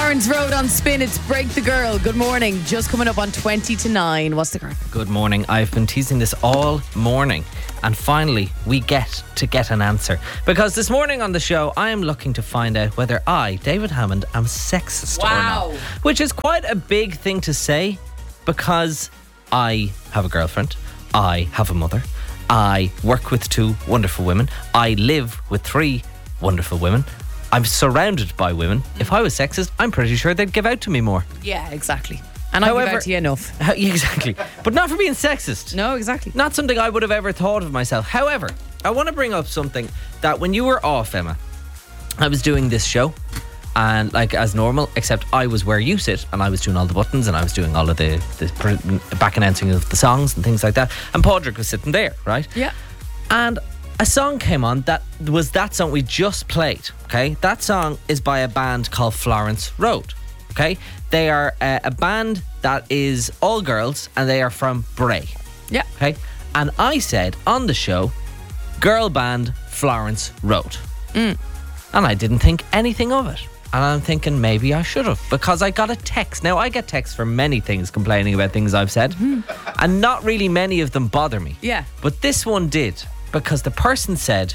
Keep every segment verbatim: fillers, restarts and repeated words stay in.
Florence Road on Spin. It's Break the Girl. Good morning. Just coming up on twenty to nine. What's the crack? Good morning. I've been teasing this all morning, and finally we get to get an answer. Because this morning on the show, I am looking to find out whether I, David Hammond, am sexist Wow. or not. Which is quite a big thing to say, because I have a girlfriend, I have a mother, I work with two wonderful women, I live with three wonderful women, I'm surrounded by women. If I was sexist, I'm pretty sure they'd give out to me more. Yeah, exactly. And I give However- out to you enough. How- Exactly. But not for being sexist. No, exactly. Not something I would have ever thought of myself. However, I want to bring up something that when you were off, Emma, I was doing this show, and like as normal, except I was where you sit, and I was doing all the buttons, and I was doing all of the, the pr- back announcing of the songs and things like that, and Padraig was sitting there, right? Yeah. And a song came on that was that song we just played, okay? That song is by a band called Florence Road, okay? They are uh, a band that is all girls, and they are from Bray. Yeah. Okay, and I said on the show, girl band Florence Road, Mm. and I didn't think anything of it. And I'm thinking maybe I should have, because I got a text. Now I get texts for many things complaining about things I've said, and not really many of them bother me. Yeah. But this one did, because the person said,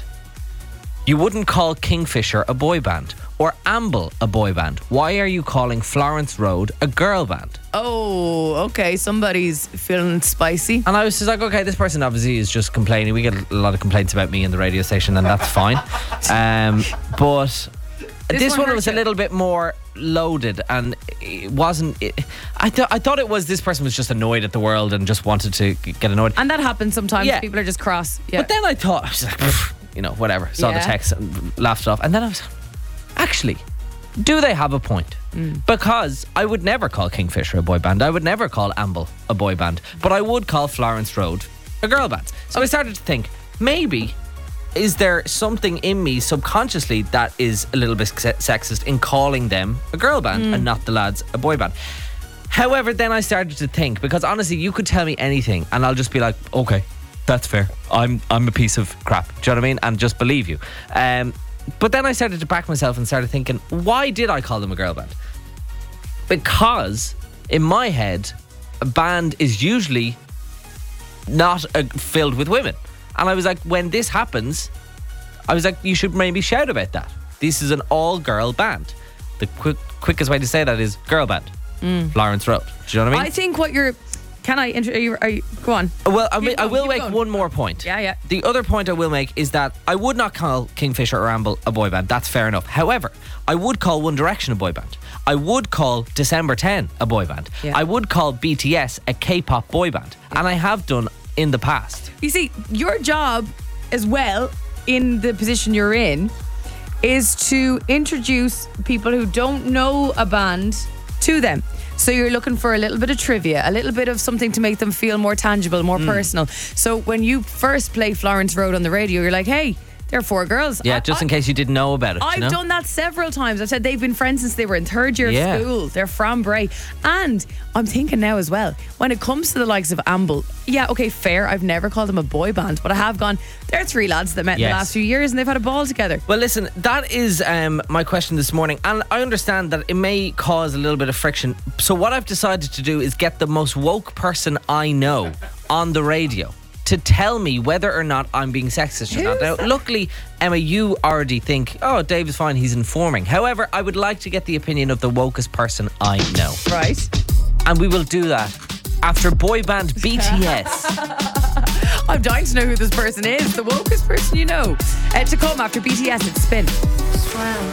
you wouldn't call Kingfisher a boy band or Amble a boy band. Why are you calling Florence Road a girl band? Oh, okay. Somebody's feeling spicy. And I was just like, okay, this person obviously is just complaining. We get a lot of complaints about me in the radio station, and that's fine. Um, but This this, one one, hurt was you. a little bit more loaded, and it wasn't. It, I thought I thought it was this person was just annoyed at the world and just wanted to get annoyed. And that happens sometimes. Yeah. People are just cross. Yeah. But then I thought, I was like, "Pff," you know, whatever. Saw Yeah. the text and laughed it off, and then I was, actually, do they have a point? Mm. Because I would never call Kingfisher a boy band. I would never call Amble a boy band. But I would call Florence Road a girl band. So I started to think, maybe, is there something in me subconsciously that is a little bit se- sexist in calling them a girl band Mm. and not the lads a boy band? However, then I started to think, because honestly, you could tell me anything and I'll just be like, okay, that's fair. I'm I'm a piece of crap. Do you know what I mean? And just believe you. Um, but then I started to back myself and started thinking, why did I call them a girl band? Because in my head, a band is usually not uh, filled with women. And I was like, when this happens, I was like, you should maybe shout about that. This is an all-girl band. The quick, quickest way to say that is girl band. Florence Road. Do you know what I mean? I think what you're. Can I? Inter- are you, are you, go on. Well, I, Keep mean, I going, will keep make going. one more point. Yeah, yeah. The other point I will make is that I would not call Kingfisher or Amble a boy band. That's fair enough. However, I would call One Direction a boy band. I would call December ten a boy band. Yeah. I would call B T S a K-pop boy band. And I have done in the past. You see, your job as well, in the position you're in, is to introduce people who don't know a band to them. So you're looking for a little bit of trivia, a little bit of something to make them feel more tangible, more Mm. personal. So when you first play Florence Road on the radio, you're like, hey, they're four girls. Yeah, I- just I- in case you didn't know about it. I've you know? done that several times. I've said they've been friends since they were in third year Yeah. of school. They're from Bray. And I'm thinking now as well, when it comes to the likes of Amble, yeah, okay, fair. I've never called them a boy band, but I have gone, they're three lads that met in Yes. the last few years and they've had a ball together. Well, listen, that is um, my question this morning, and I understand that it may cause a little bit of friction. So what I've decided to do is get the most woke person I know on the radio to tell me whether or not I'm being sexist or not. Who's Now, that? luckily, Emma, you already think, oh, Dave is fine, he's informing. However, I would like to get the opinion of the wokest person I know. Right. And we will do that after boy band B T S. I'm dying to know who this person is, the wokest person you know. Uh, to come after B T S at Spin.